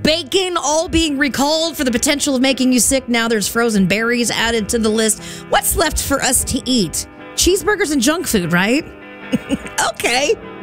bacon all being recalled for the potential of making you sick. Now there's frozen berries added to the list. What's left for us to eat? Cheeseburgers and junk food, right? Okay.